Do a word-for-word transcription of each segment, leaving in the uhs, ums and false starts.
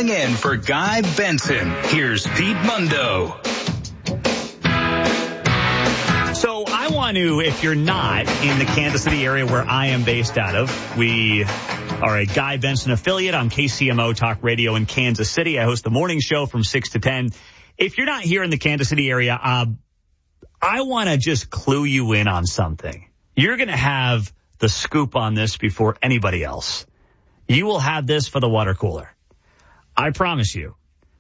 Filling in for Guy Benson, here's Pete Mundo. So I want to, if you're not in the Kansas City area where I am based out of, we are a Guy Benson affiliate on K C M O Talk Radio in Kansas City. I host the morning show from six to ten. If you're not here in the Kansas City area, uh, I want to just clue you in on something. You're going to have the scoop on this before anybody else. You will have this for the water cooler. I promise you.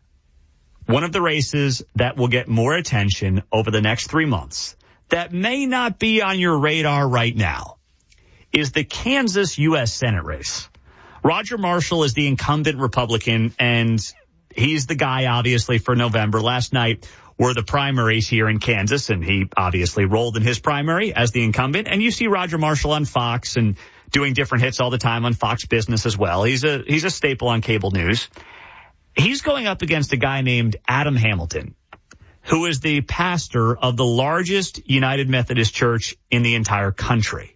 One of the races that will get more attention over the next three months that may not be on your radar right now is the Kansas U S Senate race. Roger Marshall is the incumbent Republican, and he's the guy, obviously, for November. Last night were the primaries here in Kansas, and he obviously rolled in his primary as the incumbent. And you see Roger Marshall on Fox and doing different hits all the time on Fox Business as well. He's a he's a staple on cable news. He's going up against a guy named Adam Hamilton, who is the pastor of the largest United Methodist Church in the entire country.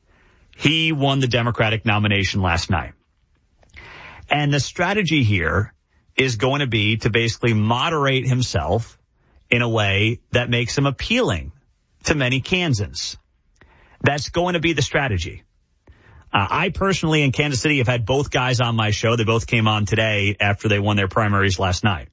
He won the Democratic nomination last night. And the strategy here is going to be to basically moderate himself in a way that makes him appealing to many Kansans. That's going to be the strategy. Uh, I personally in Kansas City have had both guys on my show. They both came on today after they won their primaries last night.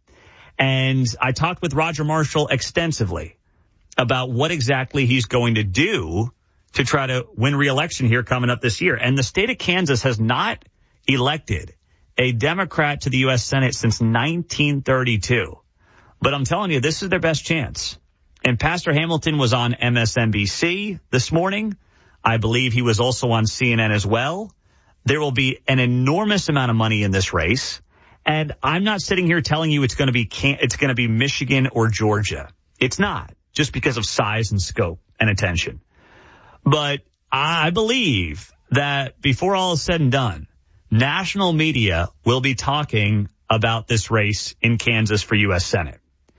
And I talked with Roger Marshall extensively about what exactly he's going to do to try to win re-election here coming up this year. And the state of Kansas has not elected a Democrat to the U S Senate since nineteen thirty-two. But I'm telling you, this is their best chance. And Pastor Hamilton was on M S N B C this morning. I believe he was also on C N N as well. There will be an enormous amount of money in this race. And I'm not sitting here telling you it's going to be it's going to be Michigan or Georgia. It's not, just because of size and scope and attention. But I believe that before all is said and done, national media will be talking about this race in Kansas for U S Senate.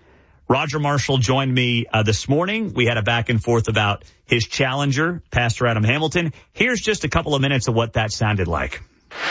Roger Marshall joined me uh, this morning. We had a back and forth about his challenger, Pastor Adam Hamilton. Here's just a couple of minutes of what that sounded like.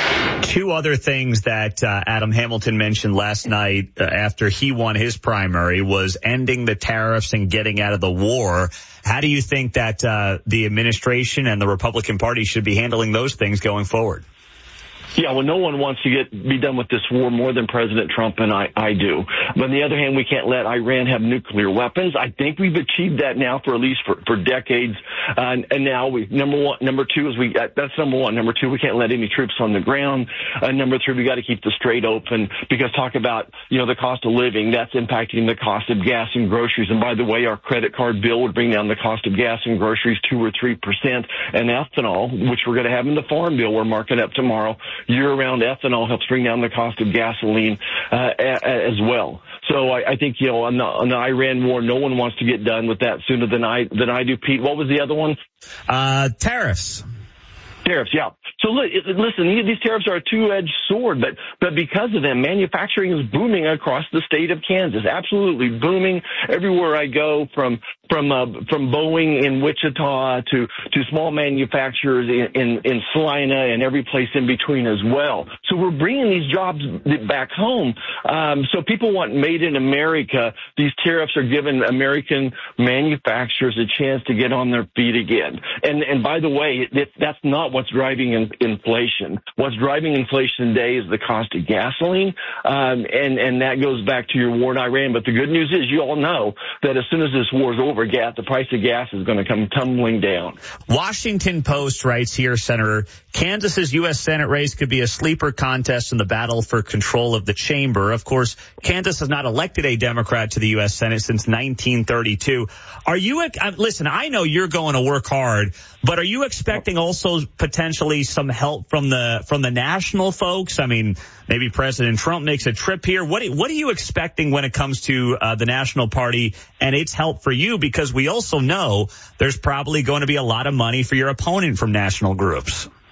Two other things that uh, Adam Hamilton mentioned last night uh, after he won his primary was ending the tariffs and getting out of the war. How do you think that uh, the administration and the Republican Party should be handling those things going forward? Yeah, well, no one wants to get be done with this war more than President Trump, and I, I do. But on the other hand, we can't let Iran have nuclear weapons. I think we've achieved that now for at least for, for decades. Uh, and, and now, we number one, number two is we uh, that's number one. Number two, we can't let any troops on the ground. Uh, number three, we got to keep the strait open because talk about you know the cost of living that's impacting the cost of gas and groceries. And by the way, our credit card bill would bring down the cost of gas and groceries two or three percent. And ethanol, which we're going to have in the farm bill, we're marking up tomorrow. Year-round ethanol helps bring down the cost of gasoline uh, as well. So I, I think, you know, on the, on the Iran war, no one wants to get done with that sooner than I than I do. Pete, what was the other one? Uh, tariffs. Tariffs, yeah. So listen, these tariffs are a two-edged sword, but but because of them, manufacturing is booming across the state of Kansas. Absolutely booming everywhere I go, from from uh, from Boeing in Wichita to to small manufacturers in, in in Salina and every place in between as well. So we're bringing these jobs back home. Um, so people want made in America. These tariffs are giving American manufacturers a chance to get on their feet again. And and by the way, it, that's not what's driving in, inflation. What's driving inflation today is the cost of gasoline, um, and and that goes back to your war in Iran. But the good news is, you all know that as soon as this war is over, gas the price of gas is going to come tumbling down. Washington Post writes here, Senator, Kansas's U S Senate race could be a sleeper contest in the battle for control of the chamber. Of course, Kansas has not elected a Democrat to the U S Senate since nineteen thirty-two. Are you, uh, listen, I know you're going to work hard, but are you expecting also potentially some help from the from the national folks? I mean, maybe President Trump makes a trip here. What what are you expecting when it comes to uh, the National Party and its help for you? Because we also know there's probably going to be a lot of money for your opponent from national groups.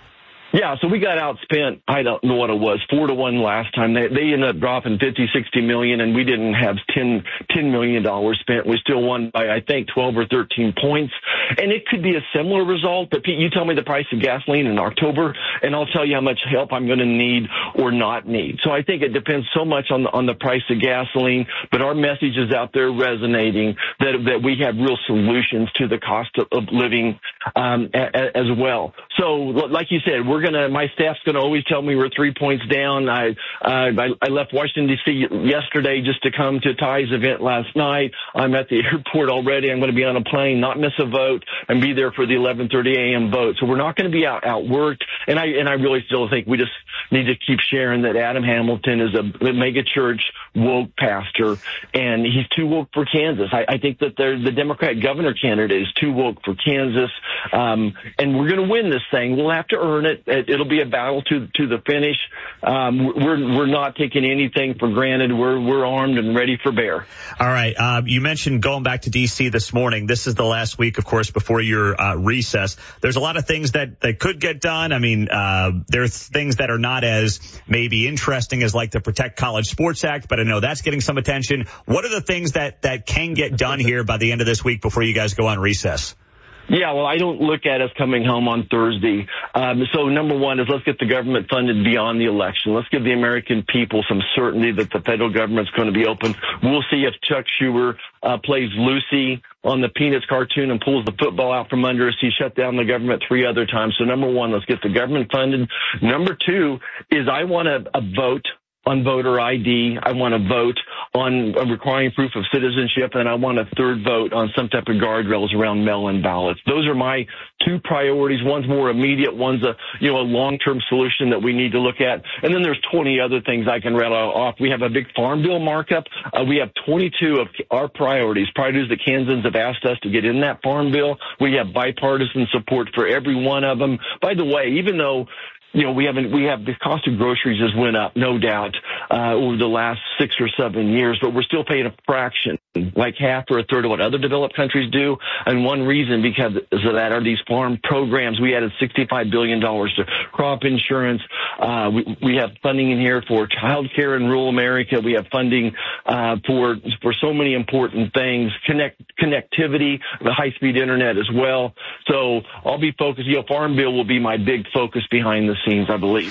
Yeah, so we got outspent, I don't know what it was, four to one last time. They they ended up dropping fifty, sixty million, and we didn't have ten, ten million dollars spent. We still won by, I think, twelve or thirteen points. And it could be a similar result, but Pete, you tell me the price of gasoline in October, and I'll tell you how much help I'm going to need or not need. So I think it depends so much on the, on the price of gasoline, but our message is out there resonating that, that we have real solutions to the cost of, of living um, a, as well. So like you said, we're We're gonna. My staff's gonna always tell me we're three points down. I uh, I, I left Washington D C yesterday just to come to Ty's event last night. I'm at the airport already. I'm going to be on a plane, not miss a vote, and be there for the eleven thirty a.m. vote. So we're not going to be out outworked. And I and I really still think we just need to keep sharing that Adam Hamilton is a mega church woke pastor, and he's too woke for Kansas. I, I think that the Democrat governor candidate is too woke for Kansas, um, and we're going to win this thing. We'll have to earn it. It'll be a battle to to the finish. Um, we're we're not taking anything for granted. We're we're armed and ready for bear. All right. Uh, you mentioned going back to D C this morning. This is the last week, of course, before your uh, recess. There's a lot of things that, that could get done. I mean, uh, there's things that are not as maybe interesting as like the Protect College Sports Act, but I know that's getting some attention. What are the things that, that can get done here by the end of this week before you guys go on recess? Yeah, well, I don't look at us coming home on Thursday. Um, so number one is let's get the government funded beyond the election. Let's give the American people some certainty that the federal government's going to be open. We'll see if Chuck Schumer uh, plays Lucy on the Peanuts cartoon and pulls the football out from under us. He shut down the government three other times. So number one, let's get the government funded. Number two is I want a, a vote on voter I D. I want to vote on requiring proof of citizenship, and I want a third vote on some type of guardrails around mail-in ballots. Those are my two priorities. One's more immediate. One's a, you know, a long-term solution that we need to look at. And then there's twenty other things I can rattle off. We have a big farm bill markup. Uh, we have twenty-two of our priorities, priorities that Kansans have asked us to get in that farm bill. We have bipartisan support for every one of them. By the way, even though You know, we haven't, we have the cost of groceries has went up, no doubt, uh, over the last six or seven years, but we're still paying a fraction, like half or a third of what other developed countries do. And one reason because of that are these farm programs. We added sixty-five billion dollars to crop insurance. Uh, we, we have funding in here for child care in rural America. We have funding, uh, for, for so many important things, connect, connectivity, the high-speed internet as well. So I'll be focused, you know, farm bill will be my big focus behind the scenes, I believe.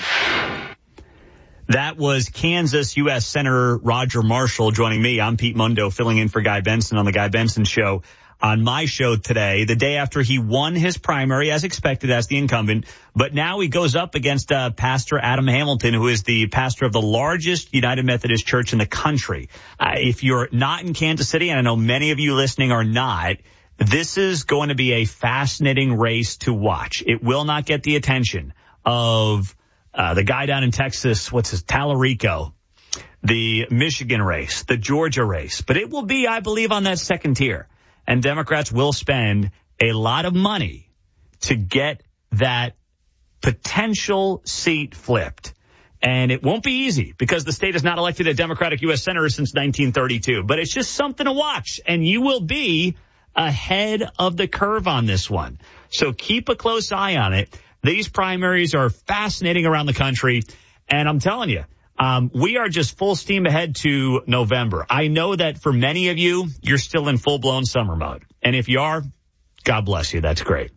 That was Kansas U S Senator Roger Marshall joining me. I'm Pete Mundo, filling in for Guy Benson on the Guy Benson Show. On my show today, the day after he won his primary as expected as the incumbent, but now he goes up against uh, Pastor Adam Hamilton, who is the pastor of the largest United Methodist Church in the country. Uh, if you're not in Kansas City, and I know many of you listening are not, this is going to be a fascinating race to watch. It will not get the attention of uh, the guy down in Texas, what's his, Tallarico, the Michigan race, the Georgia race. But it will be, I believe, on that second tier. And Democrats will spend a lot of money to get that potential seat flipped. And it won't be easy because the state has not elected a Democratic U S Senator since nineteen thirty-two. But it's just something to watch. And you will be ahead of the curve on this one. So keep a close eye on it. These primaries are fascinating around the country. And I'm telling you, um, we are just full steam ahead to November. I know that for many of you, you're still in full-blown summer mode. And if you are, God bless you. That's great.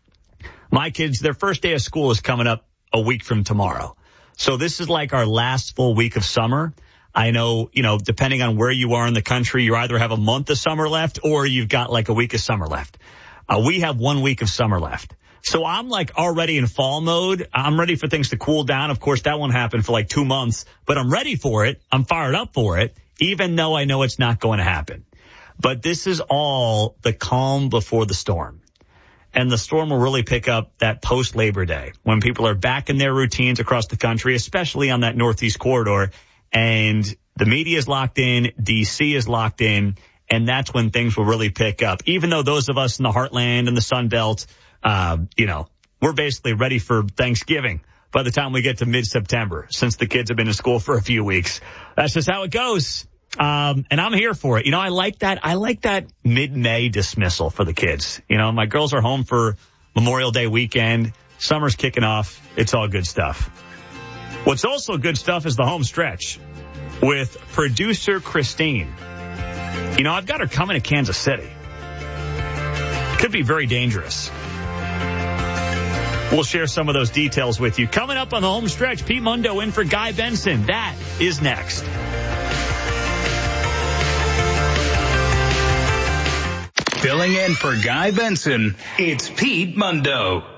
My kids, their first day of school is coming up a week from tomorrow. So this is like our last full week of summer. I know, you know, depending on where you are in the country, you either have a month of summer left or you've got like a week of summer left. Uh, we have one week of summer left. So I'm like already in fall mode. I'm ready for things to cool down. Of course, that won't happen for like two months, but I'm ready for it. I'm fired up for it, even though I know it's not going to happen. But this is all the calm before the storm. And the storm will really pick up that post-Labor Day when people are back in their routines across the country, especially on that Northeast corridor. And the media is locked in. D C is locked in. And that's when things will really pick up. Even though those of us in the heartland and the Sun Belt, uh, you know, we're basically ready for Thanksgiving by the time we get to mid-September, since the kids have been in school for a few weeks. That's just how it goes. Um, and I'm here for it. You know, I like that. I like that mid-May dismissal for the kids. You know, my girls are home for Memorial Day weekend. Summer's kicking off. It's all good stuff. What's also good stuff is the home stretch with producer Christine. You know, I've got her coming to Kansas City. Could be very dangerous. We'll share some of those details with you. Coming up on the home stretch, Pete Mundo in for Guy Benson. That is next. Filling in for Guy Benson, it's Pete Mundo.